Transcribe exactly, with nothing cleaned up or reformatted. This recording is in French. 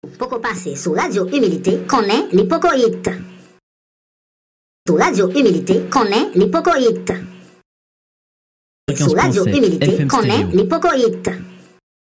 Poco passé sous Radio Humilité, connaît l'hypocoïte. Sous Radio Humilité, connaît l'hypocoïte. Sous Radio Humilité, connaît l'hypocoïte.